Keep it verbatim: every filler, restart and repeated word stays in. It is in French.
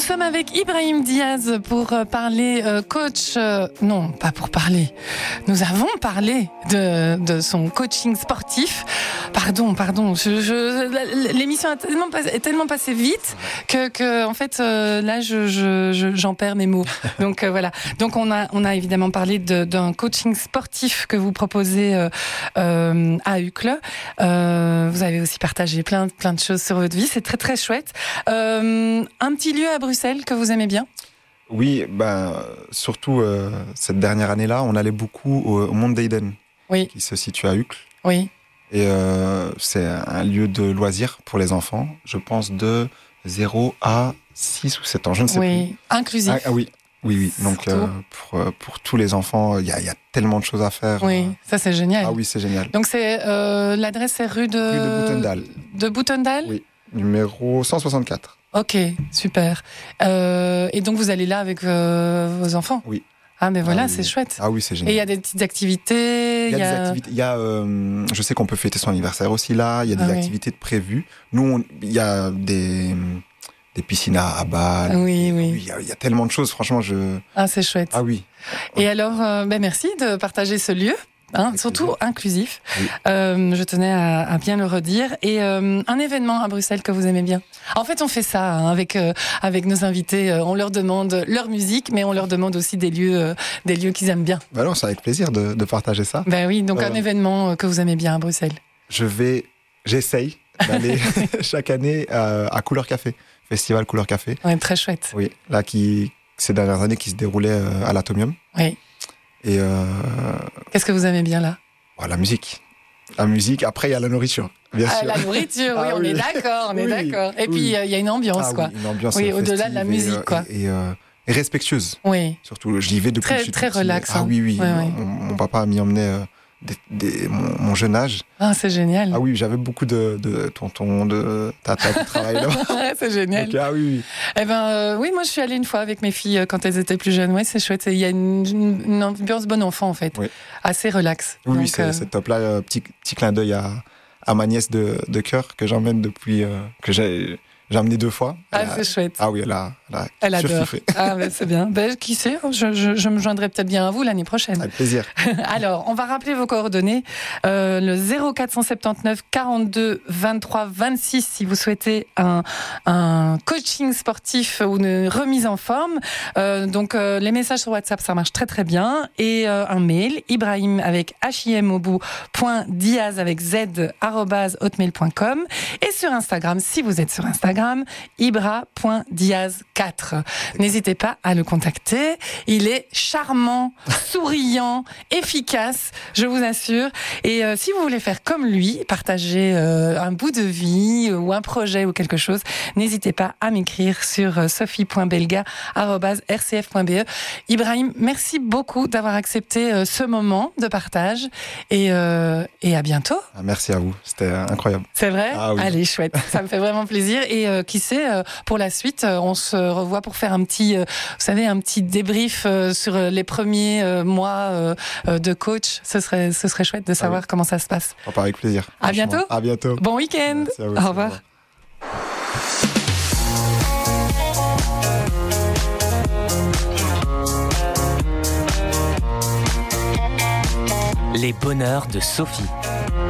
sommes avec Ibrahim Diaz pour parler euh, coach. Euh, non, pas pour parler. Nous avons parlé de, de son coaching sportif. Pardon, pardon. Je, je, l'émission a tellement passé, est tellement passée vite que, que en fait, euh, là, je, je, je, j'en perds mes mots. Donc euh, voilà. Donc on a, on a évidemment parlé de, d'un coaching sportif que vous proposez euh, euh, à Uccle. Euh, vous avez aussi partagé plein, plein de choses sur votre vie. C'est très, très chouette. Euh, un petit lieu à Bruxelles que vous aimez bien ? Oui, ben, surtout euh, cette dernière année-là, on allait beaucoup au, au Monde d'Eden, oui. qui se situe à Uccle. Oui. Et euh, c'est un lieu de loisirs pour les enfants, je pense de zéro à six ou sept ans, je ne sais oui. plus. Inclusif. Ah, ah oui, oui, oui. Donc euh, pour, pour tous les enfants, il y a, y a tellement de choses à faire. Oui, ça c'est génial. Ah oui, c'est génial. Donc c'est, euh, l'adresse est rue de... Rue de Boutendal. De Boutendal ? Oui, numéro cent soixante-quatre. Ok, super. Euh, et donc vous allez là avec euh, vos enfants ? Oui. Ah mais voilà, ah, oui. c'est chouette. Ah oui, c'est génial. Et il y a des petites activités. Il y a, y a des activités. Il y a, euh, je sais qu'on peut fêter son anniversaire aussi là. Il y a des ah, activités oui. prévues. Nous, il y a des des piscines à, à Bâle. Oui, oui. Il y, a, il y a tellement de choses. Franchement, je. Ah c'est chouette. Ah oui. Et alors, euh, ben merci de partager ce lieu. Hein, surtout plaisir. Inclusif. Oui. Euh, je tenais à, à bien le redire. Et euh, un événement à Bruxelles que vous aimez bien. En fait, on fait ça hein, avec euh, avec nos invités. Euh, on leur demande leur musique, mais on leur demande aussi des lieux euh, des lieux qu'ils aiment bien. Ben non, c'est avec plaisir de, de partager ça. Ben oui. Donc euh, un événement que vous aimez bien à Bruxelles. Je vais, j'essaye d'aller chaque année à, à Couleur Café, Festival Couleur Café. Ouais, très chouette. Oui, là qui ces dernières années qui se déroulait à l'Atomium. Oui. Et euh... qu'est-ce que vous aimez bien là ? Oh, la musique. La musique, après il y a la nourriture, bien ah, sûr. La nourriture, oui, ah, on oui. est d'accord, on oui, est d'accord. Et oui. puis il y a une ambiance, ah, quoi. Oui, une ambiance oui, au-delà de la musique, et, quoi. Et, et, euh, et respectueuse. Oui. Surtout, j'y vais depuis très, que je suis très petit. relax. Ah oui, oui. oui, mon, oui. Mon, mon papa m'y emmenait euh, des, des, mon, mon jeune âge. Ah, c'est génial. Ah oui, j'avais beaucoup de, de tontons, de tata qui travaillaient là-bas. C'est génial. Donc, ah oui, oui. Eh ben, euh, oui, moi je suis allée une fois avec mes filles quand elles étaient plus jeunes. Oui, c'est chouette. Il y a une, une, une ambiance bon enfant en fait, oui. assez relax. Oui, Donc, c'est, euh... c'est top là. Euh, petit petit clin d'œil à, à ma nièce de, de cœur que j'emmène depuis euh, que j'ai j'ai amené deux fois. Ah, elle c'est a, chouette. Ah oui, elle a, elle a elle adore. surkiffé. Ah, ben, c'est bien. Ben, qui sait, je, je, je me joindrai peut-être bien à vous l'année prochaine. Avec plaisir. Alors, on va rappeler vos coordonnées. Euh, le zéro quatre cent soixante-dix-neuf quarante-deux vingt-trois vingt-six si vous souhaitez un, un coaching sportif ou une remise en forme. Euh, donc, euh, les messages sur WhatsApp, ça marche très très bien. Et euh, un mail, Ibrahim avec H I M au bout, point Diaz avec Z, arrobase hotmail point com. Et sur Instagram, si vous êtes sur Instagram, ibra point diaz quatre. N'hésitez pas à le contacter. Il est charmant, souriant, efficace, je vous assure. Et euh, si vous voulez faire comme lui, partager euh, un bout de vie ou un projet ou quelque chose, n'hésitez pas à m'écrire sur euh, sophie point belga arobase r c f point b e. Ibrahim, merci beaucoup d'avoir accepté euh, ce moment de partage et, euh, et à bientôt. Merci à vous, c'était incroyable. C'est vrai ? Ah, oui. Allez, chouette, ça me fait vraiment plaisir. Et euh, qui sait, euh, pour la suite, euh, on se revoit pour faire un petit, euh, vous savez, un petit débrief euh, sur les premiers euh, mois euh, de coach. Ce serait, ce serait chouette de savoir ah oui. comment ça se passe. On part avec plaisir. À bientôt. À bientôt. Bon week-end. Merci à vous, au revoir. Les bonheurs de Sophie.